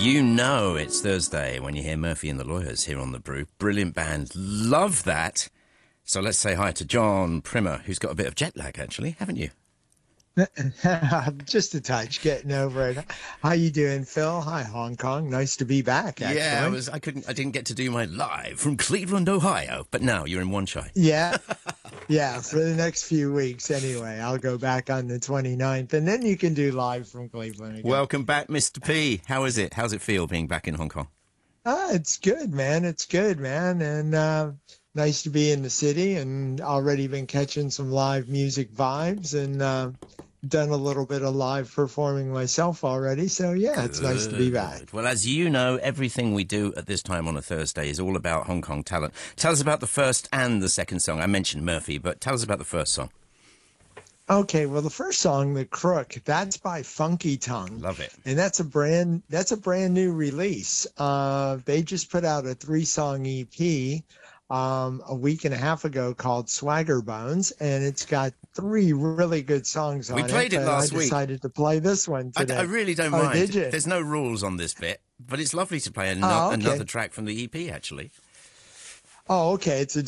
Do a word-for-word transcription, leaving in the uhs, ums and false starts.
You know it's Thursday when you hear Murphy and the Lawyers here on The Brew. Brilliant band. Love that. So let's say hi to John Primer, who's got a bit of jet lag, actually, haven't you? Just a touch, getting over it. How you doing, Phil? Hi, Hong Kong. Nice to be back, actually. Yeah, I was. I couldn't. I didn't get to do my live from Cleveland, Ohio. But now you're in One Shy. Yeah, yeah. For the next few weeks, anyway. I'll go back on the twenty-ninth, and then you can do live from Cleveland again. Welcome back, Mister P. How is it? How's it feel being back in Hong Kong? Ah, it's good, man. It's good, man. And uh, nice to be in the city, and already been catching some live music vibes, and uh, done a little bit of live performing myself already. So yeah, it's Good. nice to be back. Well, as you know, everything we do at this time on a Thursday is all about Hong Kong talent. Tell us about the first and the second song. I mentioned Murphy, but tell us about the first song. Okay, well, the first song, "The Crook," that's by Funky Tongue. Love it. And that's a brand that's a brand new release. Uh, they just put out a three-song E P um, a week and a half ago called Swagger Bones, and it's got three really good songs on We it. played it but last I week. decided to play this one I, today. I really don't Oh, mind. did you? There's no rules on this bit, but it's lovely to play ano- Oh, okay. another track from the E P, actually. Oh, okay. It's a